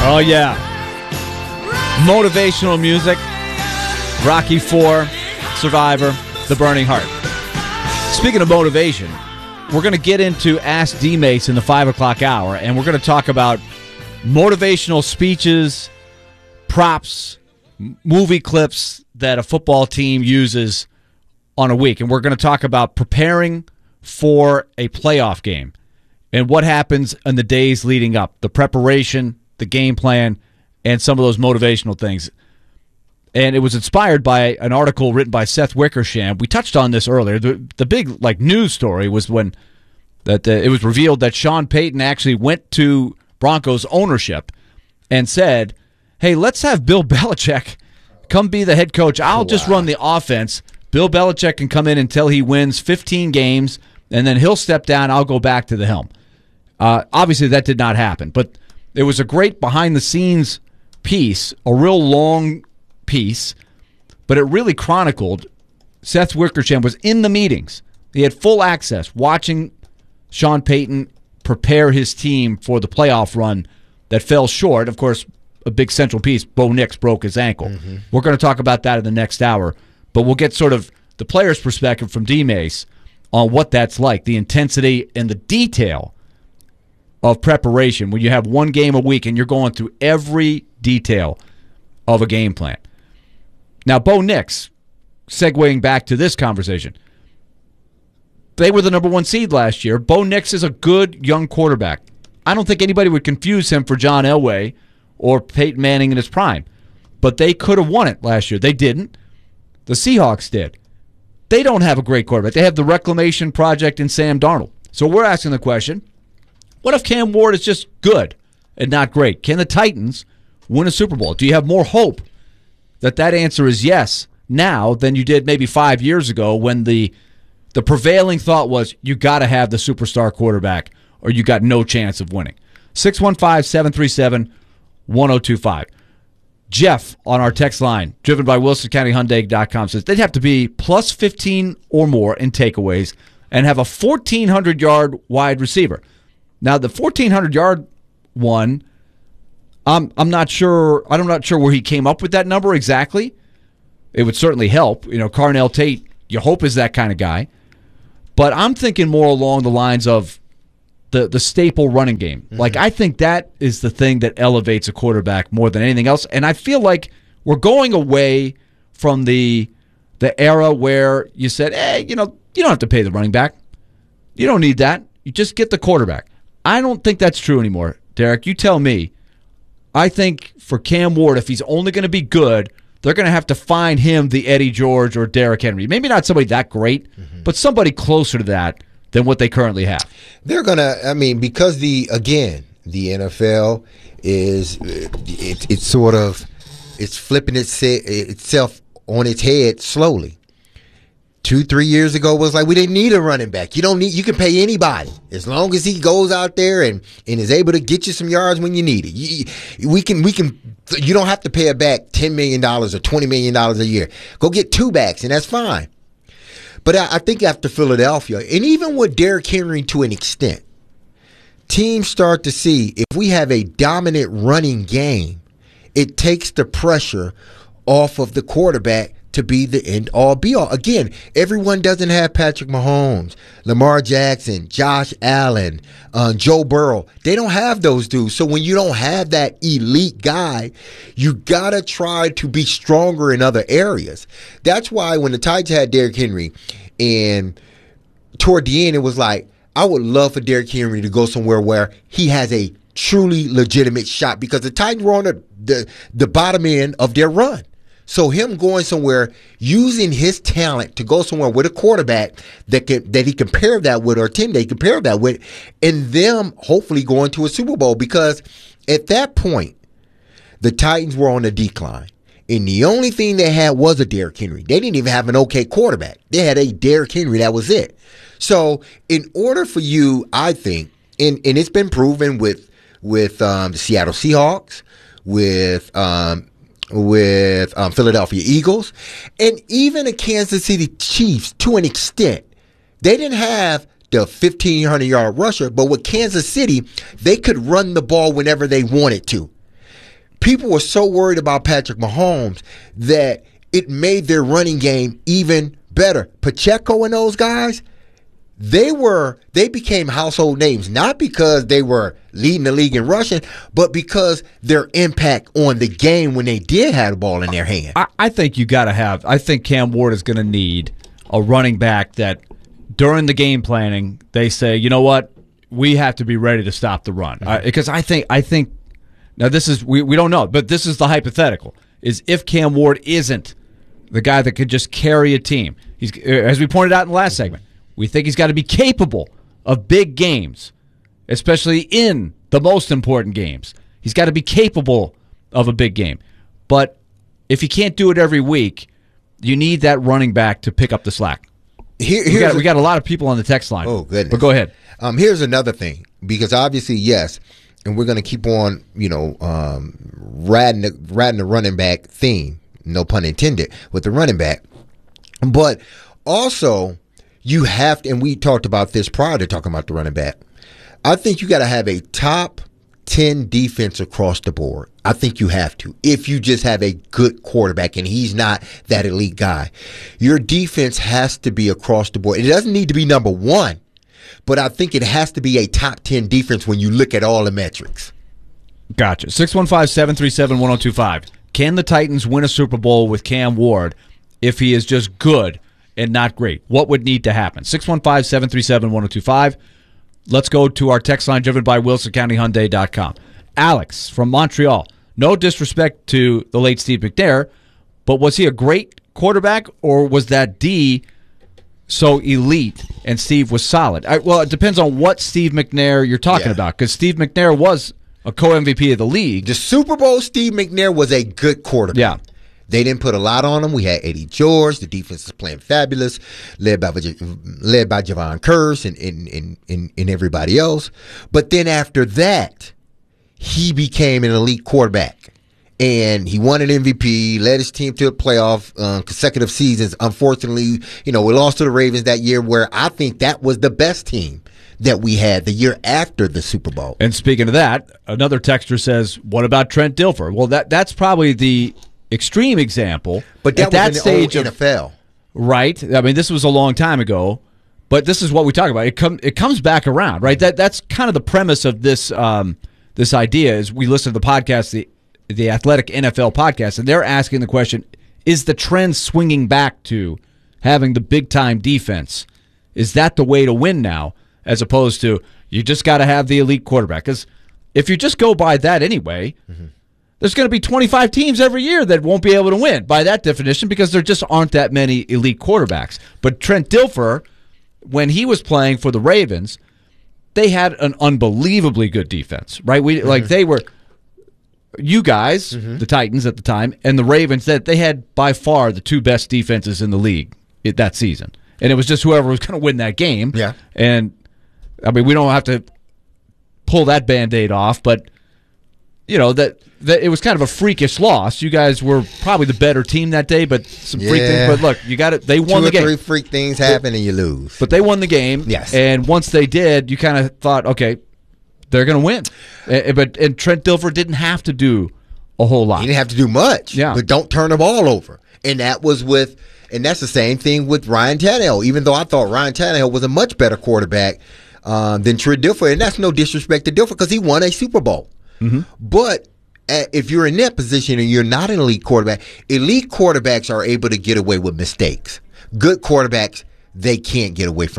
Oh, yeah. Motivational music. Rocky IV, Survivor, The Burning Heart. Speaking of motivation, we're going to get into Ask D-Mace in the 5 o'clock hour, and we're going to talk about motivational speeches, props, movie clips that a football team uses on a week. And we're going to talk about preparing for a playoff game and what happens in the days leading up, the preparation, the game plan, and some of those motivational things. And it was inspired by an article written by Seth Wickersham. We touched on this earlier. The big news story was when it was revealed that Sean Payton actually went to Broncos ownership and said, hey, let's have Bill Belichick come be the head coach. I'll just run the offense. Bill Belichick can come in until he wins 15 games, and then he'll step down. I'll go back to the helm. Obviously, that did not happen, but it was a great behind-the-scenes piece, a real long piece, but it really chronicled. Seth Wickersham was in the meetings. He had full access, watching Sean Payton prepare his team for the playoff run that fell short. Of course, a big central piece, Bo Nix broke his ankle. Mm-hmm. We're going to talk about that in the next hour, but we'll get sort of the player's perspective from D-Mace on what that's like, the intensity and the detail of preparation when you have one game a week and you're going through every detail of a game plan. Now, Bo Nix, segueing back to this conversation, they were the number 1 seed last year. Bo Nix is a good young quarterback. I don't think anybody would confuse him for John Elway or Peyton Manning in his prime. But they could have won it last year. They didn't. The Seahawks did. They don't have a great quarterback. They have the reclamation project in Sam Darnold. So we're asking the question, what if Cam Ward is just good and not great? Can the Titans win a Super Bowl? Do you have more hope that answer is yes now than you did maybe 5 years ago when the prevailing thought was you got to have the superstar quarterback or you got no chance of winning? 615-737-1025. Jeff on our text line, driven by WilsonCountyHyundai.com, says they'd have to be plus 15 or more in takeaways and have a 1,400-yard wide receiver. Now, the 1,400-yard one, I'm not sure where he came up with that number exactly. It would certainly help. Carnell Tate, you hope, is that kind of guy. But I'm thinking more along the lines of the staple running game. Mm-hmm. I think that is the thing that elevates a quarterback more than anything else. And I feel like we're going away from the era where you said, hey, you don't have to pay the running back. You don't need that. You just get the quarterback. I don't think that's true anymore. Derek, you tell me. I think for Cam Ward, if he's only going to be good, they're going to have to find him the Eddie George or Derrick Henry. Maybe not somebody that great, but somebody closer to that than what they currently have. They're going to, because the NFL is, it's flipping itself on its head slowly. 2-3 years ago was like, we didn't need a running back. You can pay anybody as long as he goes out there and is able to get you some yards when you need it. You don't have to pay a back $10 million or $20 million a year. Go get 2 backs and that's fine. But I think after Philadelphia, and even with Derrick Henry to an extent, teams start to see if we have a dominant running game, it takes the pressure off of the quarterback to be the end-all, be-all. Again, everyone doesn't have Patrick Mahomes, Lamar Jackson, Josh Allen, Joe Burrow. They don't have those dudes. So when you don't have that elite guy, you got to try to be stronger in other areas. That's why when the Titans had Derrick Henry, and toward the end it was like, I would love for Derrick Henry to go somewhere where he has a truly legitimate shot, because the Titans were on the bottom end of their run. So him going somewhere, using his talent to go somewhere with a quarterback that he can pair that with, or a team they can pair that with, and them hopefully going to a Super Bowl. Because at that point, the Titans were on a decline. And the only thing they had was a Derrick Henry. They didn't even have an okay quarterback. They had a Derrick Henry. That was it. So in order for you, I think, and it's been proven with the Seattle Seahawks, with Philadelphia Eagles, and even the Kansas City Chiefs to an extent. They didn't have the 1,500-yard rusher, but with Kansas City, they could run the ball whenever they wanted to. people were so worried about Patrick Mahomes that it made their running game even better. Pacheco and those guys, they became household names, not because they were leading the league in rushing, but because their impact on the game when they did have the ball in their hand. I think I think Cam Ward is going to need a running back that during the game planning, they say, you know what, we have to be ready to stop the run. Because I think now this is, we don't know, but this is the hypothetical, is if Cam Ward isn't the guy that could just carry a team. He's, as we pointed out in the last segment, we think he's got to be capable of big games, especially in the most important games. He's got to be capable of a big game. But if you can't do it every week, you need that running back to pick up the slack. We got a lot of people on the text line. Oh, goodness. But go ahead. Here's another thing, because obviously, yes, and we're going to keep on, riding the running back theme, no pun intended, with the running back. But also, you have to, and we talked about this prior to talking about the running back, I think you got to have a top 10 defense across the board. I think you have to. If you just have a good quarterback and he's not that elite guy, your defense has to be across the board. It doesn't need to be number one, but I think it has to be a top 10 defense when you look at all the metrics. Gotcha. 615-737-1025. Can the Titans win a Super Bowl with Cam Ward if he is just good and not great? What would need to happen? 615-737-1025. Let's go to our text line driven by WilsonCountyHyundai.com. Alex from Montreal. No disrespect to the late Steve McNair, but was he a great quarterback, or was that D so elite and Steve was solid? Well, it depends on what Steve McNair you're talking about, because Steve McNair was a co-MVP of the league. The Super Bowl Steve McNair was a good quarterback. Yeah. They didn't put a lot on him. We had Eddie George. The defense is playing fabulous, led by Javon Curse and everybody else. But then after that, he became an elite quarterback. And he won an MVP, led his team to a playoff consecutive seasons. Unfortunately, we lost to the Ravens that year, where I think that was the best team that we had the year after the Super Bowl. And speaking of that, another texter says, what about Trent Dilfer? Well, that's probably the extreme example, but that at that stage of NFL, right? I mean, this was a long time ago, but this is what we talk about. It comes back around, right? That's kind of the premise of this this idea. Is we listen to the podcast, the Athletic NFL podcast, and they're asking the question: is the trend swinging back to having the big time defense? Is that the way to win now, as opposed to you just got to have the elite quarterback? Because if you just go by that anyway. Mm-hmm. There's going to be 25 teams every year that won't be able to win by that definition, because there just aren't that many elite quarterbacks. But Trent Dilfer, when he was playing for the Ravens, they had an unbelievably good defense, right? They were, you guys, the Titans at the time, and the Ravens, that they had by far the two best defenses in the league that season. And it was just whoever was going to win that game. Yeah. And, I mean, we don't have to pull that Band-Aid off, but, that it was kind of a freakish loss. You guys were probably the better team that day, but some freak things. But look, you got it. They won the game. 2 or 3 freak things happen and you lose. But they won the game. Yes. And once they did, you kind of thought, okay, they're going to win. And Trent Dilfer didn't have to do a whole lot. He didn't have to do much. Yeah. But don't turn the ball over. And that's the same thing with Ryan Tannehill. Even though I thought Ryan Tannehill was a much better quarterback than Trent Dilfer, and that's no disrespect to Dilfer, because he won a Super Bowl. Mm-hmm. But if you're in that position and you're not an elite quarterbacks are able to get away with mistakes. Good quarterbacks, they can't get away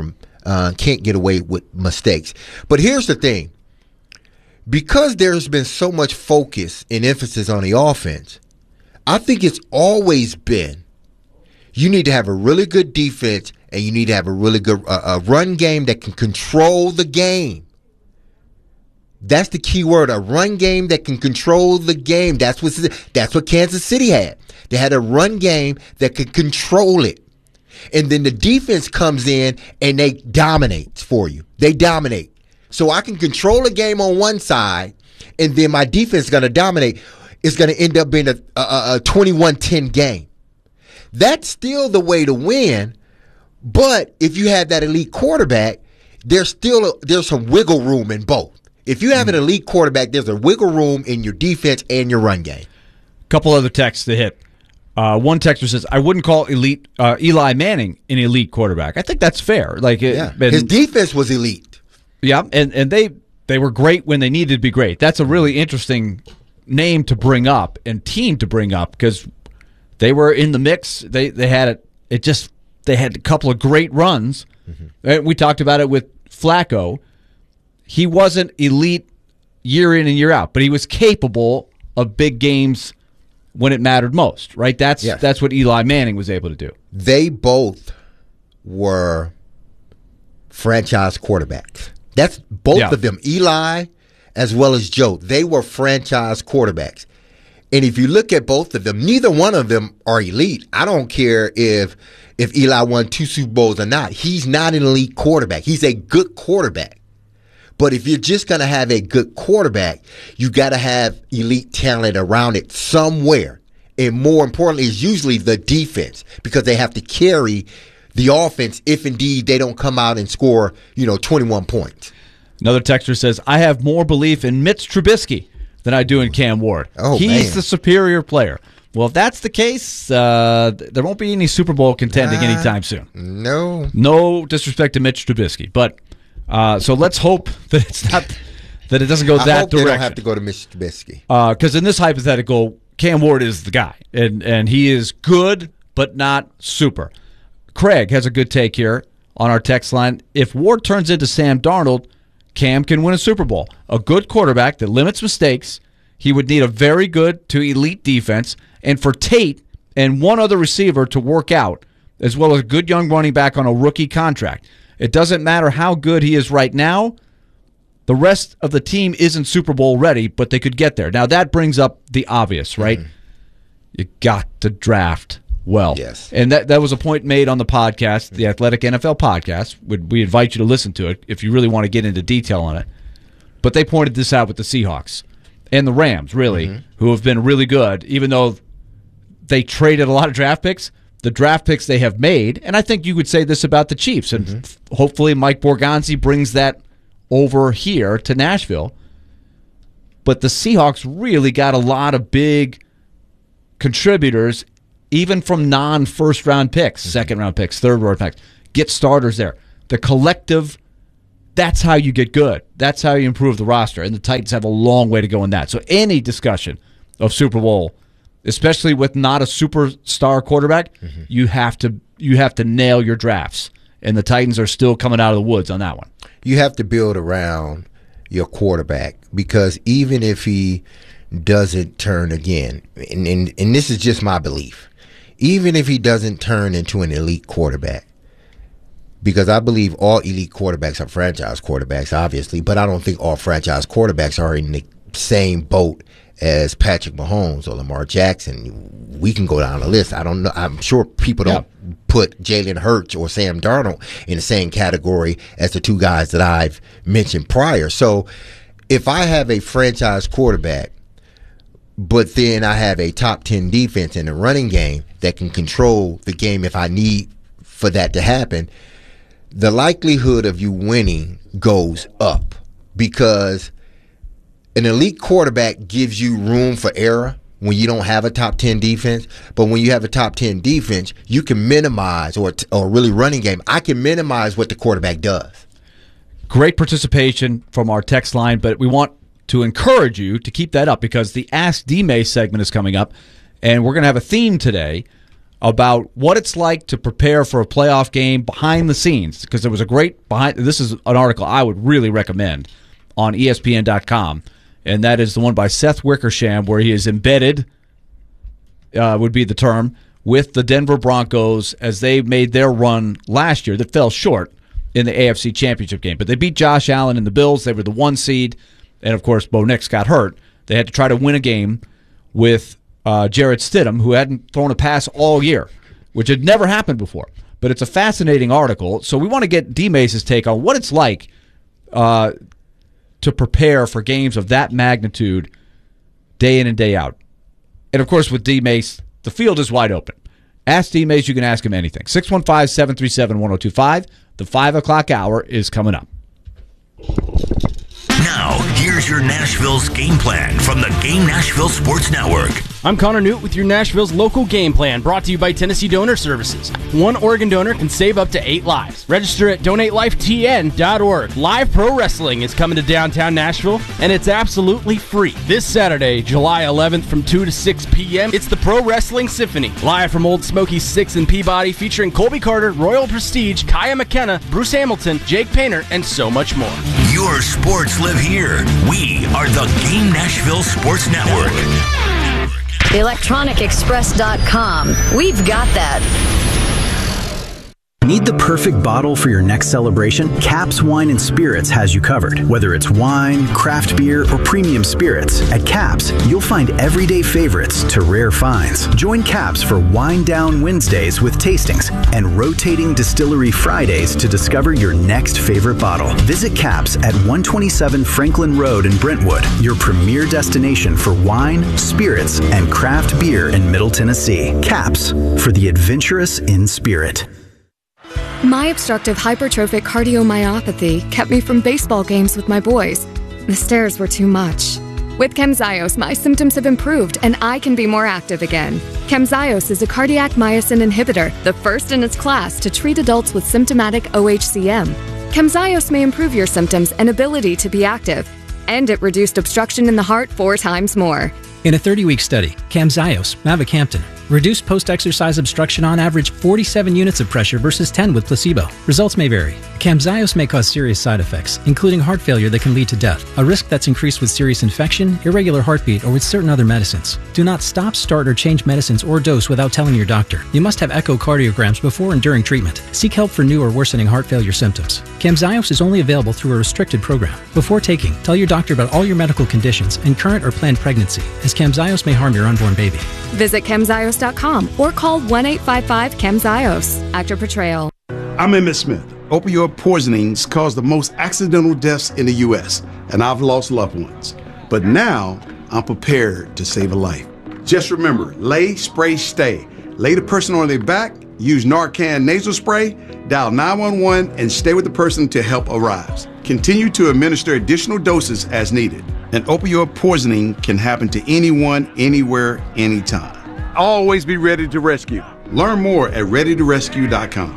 with mistakes. But here's the thing. Because there's been so much focus and emphasis on the offense, I think it's always been you need to have a really good defense and you need to have a really good run game that can control the game. That's the key word, a run game that can control the game. That's what Kansas City had. They had a run game that could control it. And then the defense comes in and they dominate for you. They dominate. So I can control a game on one side, and then my defense is going to dominate. It's going to end up being a 21-10 game. That's still the way to win, but if you have that elite quarterback, there's some wiggle room in both. If you have an elite quarterback, there's a wiggle room in your defense and your run game. Couple other texts to hit. One texter says, I wouldn't call Eli Manning an elite quarterback. I think that's fair. His defense was elite. Yeah, and they were great when they needed to be great. That's a really interesting name to bring up and team to bring up because they were in the mix. They had they had a couple of great runs. Mm-hmm. We talked about it with Flacco. He wasn't elite year in and year out, but he was capable of big games when it mattered most, right? That's what Eli Manning was able to do. They both were franchise quarterbacks. That's both of them, Eli as well as Joe. They were franchise quarterbacks. And if you look at both of them, neither one of them are elite. I don't care if Eli won 2 Super Bowls or not. He's not an elite quarterback. He's a good quarterback. But if you're just going to have a good quarterback, you got to have elite talent around it somewhere. And more importantly, is usually the defense because they have to carry the offense if indeed they don't come out and score, 21 points. Another texter says, I have more belief in Mitch Trubisky than I do in Cam Ward. He's the superior player. Well, if that's the case, there won't be any Super Bowl contending anytime soon. No disrespect to Mitch Trubisky, but so let's hope that it doesn't go that direction. I hope they don't have to go to Mitch Trubisky. Because in this hypothetical, Cam Ward is the guy, and he is good but not super. Craig has a good take here on our text line. If Ward turns into Sam Darnold, Cam can win a Super Bowl. A good quarterback that limits mistakes. He would need a very good to elite defense, and for Tate and one other receiver to work out, as well as a good young running back on a rookie contract. It doesn't matter how good he is right now. The rest of the team isn't Super Bowl ready, but they could get there. Now, that brings up the obvious, right? Mm-hmm. You got to draft well. Yes. And that was a point made on the podcast, the Athletic NFL podcast. We invite you to listen to it if you really want to get into detail on it. But they pointed this out with the Seahawks and the Rams, really, who have been really good, even though they traded a lot of draft picks. The draft picks they have made, and I think you would say this about the Chiefs, and hopefully Mike Borgonzi brings that over here to Nashville. But the Seahawks really got a lot of big contributors, even from non-first-round picks, second-round picks, third-round picks. Get starters there. The collective, that's how you get good. That's how you improve the roster, and the Titans have a long way to go in that. So any discussion of Super Bowl, especially with not a superstar quarterback, you have to nail your drafts. And the Titans are still coming out of the woods on that one. You have to build around your quarterback because even if he doesn't turn again, and this is just my belief, even if he doesn't turn into an elite quarterback, because I believe all elite quarterbacks are franchise quarterbacks, obviously, but I don't think all franchise quarterbacks are in the same boat as Patrick Mahomes or Lamar Jackson. We can go down the list. I don't know. I'm sure people don't put Jalen Hurts or Sam Darnold in the same category as the two guys that I've mentioned prior. So if I have a franchise quarterback, but then I have a top 10 defense in the running game that can control the game if I need for that to happen, the likelihood of you winning goes up because an elite quarterback gives you room for error when you don't have a top 10 defense. But when you have a top 10 defense, you can minimize, or really running game, I can minimize what the quarterback does. Great participation from our text line, but we want to encourage you to keep that up because the Ask D-May segment is coming up, and we're going to have a theme today about what it's like to prepare for a playoff game behind the scenes, because there was a great this is an article I would really recommend on ESPN.com. And that is the one by Seth Wickersham, where he is embedded, would be the term, with the Denver Broncos as they made their run last year that fell short in the AFC Championship game. But they beat Josh Allen and the Bills. They were the 1 seed. And, of course, Bo Nix got hurt. They had to try to win a game with Jarrett Stidham, who hadn't thrown a pass all year, which had never happened before. But it's a fascinating article. So we want to get D-Mace's take on what it's like to prepare for games of that magnitude day in and day out. And, of course, with D-Mace, the field is wide open. Ask D-Mace, you can ask him anything. 615-737-1025. The 5 o'clock hour is coming up. Now, here's your Nashville's game plan from the Game Nashville Sports Network. I'm Connor Newt with your Nashville's local game plan, brought to you by Tennessee Donor Services. One organ donor can save up to 8 lives. Register at donatelifetn.org. Live pro wrestling is coming to downtown Nashville, and it's absolutely free. This Saturday, July 11th from 2 to 6 p.m., it's the Pro Wrestling Symphony. Live from Old Smoky's 6 in Peabody, featuring Colby Carter, Royal Prestige, Kaya McKenna, Bruce Hamilton, Jake Painter, and so much more. Your sports live here. We are the Game Nashville Sports Network. ElectronicExpress.com. We've got that. Need the perfect bottle for your next celebration? Caps Wine & Spirits has you covered. Whether it's wine, craft beer, or premium spirits, at Caps, you'll find everyday favorites to rare finds. Join Caps for Wine Down Wednesdays with tastings and rotating Distillery Fridays to discover your next favorite bottle. Visit Caps at 127 Franklin Road in Brentwood, your premier destination for wine, spirits, and craft beer in Middle Tennessee. Caps, for the adventurous in spirit. My obstructive hypertrophic cardiomyopathy kept me from baseball games with my boys. The stairs were too much. With Camzyos, my symptoms have improved and I can be more active again. Camzyos is a cardiac myosin inhibitor, the first in its class to treat adults with symptomatic OHCM. Camzyos may improve your symptoms and ability to be active, and it reduced obstruction in the heart 4 times more. In a 30-week study, Camzyos, mavacamten, reduced post-exercise obstruction on average 47 units of pressure versus 10 with placebo. Results may vary. Camzyos may cause serious side effects, including heart failure that can lead to death, a risk that's increased with serious infection, irregular heartbeat, or with certain other medicines. Do not stop, start, or change medicines or dose without telling your doctor. You must have echocardiograms before and during treatment. Seek help for new or worsening heart failure symptoms. Camzyos is only available through a restricted program. Before taking, tell your doctor about all your medical conditions and current or planned pregnancy, as Camzyos may harm your unborn baby. Visit Camzyos.com or call 1-855-CAMZYOS. Actor portrayal. I'm Emmett Smith. Opioid poisonings cause the most accidental deaths in the U.S., and I've lost loved ones. But now, I'm prepared to save a life. Just remember, lay, spray, stay. Lay the person on their back, use Narcan nasal spray, dial 911, and stay with the person till help arrives. Continue to administer additional doses as needed. And opioid poisoning can happen to anyone, anywhere, anytime. Always be ready to rescue. Learn more at readytorescue.com.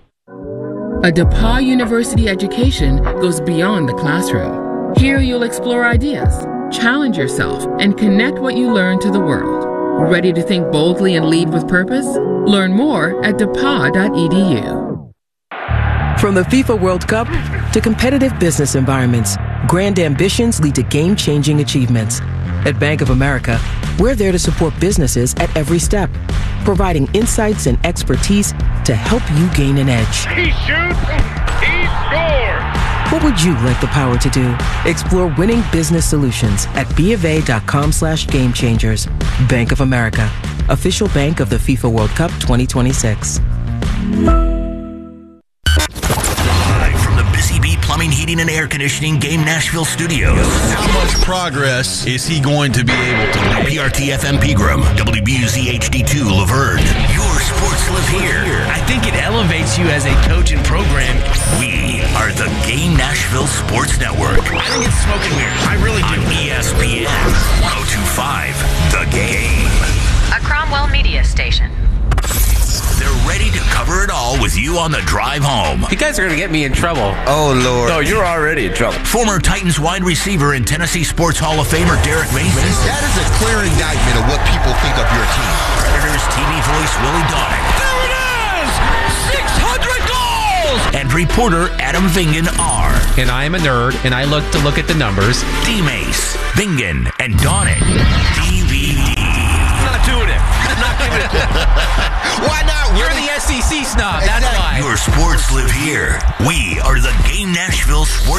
A DePauw University education goes beyond the classroom. Here you'll explore ideas, challenge yourself, and connect what you learn to the world. Ready to think boldly and lead with purpose? Learn more at depaw.edu. From the FIFA World Cup to competitive business environments, grand ambitions lead to game-changing achievements. At Bank of America, we're there to support businesses at every step, providing insights and expertise to help you gain an edge. He shoots, he scores! What would you like the power to do? Explore winning business solutions at BofA.com/gamechangers. Bank of America, official bank of the FIFA World Cup 2026. Plumbing, Heating, and Air Conditioning Game Nashville Studios. How much progress is he going to be able to make? PRT FM Pegram, WBUZ HD2 Laverne. Your sports live here. I think it elevates you as a coach and program. We are the Game Nashville Sports Network. I think it's smoke and mirrors. I really do. On ESPN 1025, The Game. A Cromwell media station. They're ready to cover it all with you on the drive home. You guys are going to get me in trouble. Oh, Lord. No, you're already in trouble. Former Titans wide receiver and Tennessee Sports Hall of Famer Derek Mason. That is a clear indictment of what people think of your team. Predators TV voice Willie Donnick. There it is! 600 goals! And reporter Adam Vingan R. And I am a nerd, and I look at the numbers. D-Mace, Vingan, and Donnick. DVD. I'm not doing it. I'm not giving it. Why not? You're the SEC snob. That's why. Your sports live here. We are the Game Nashville Sports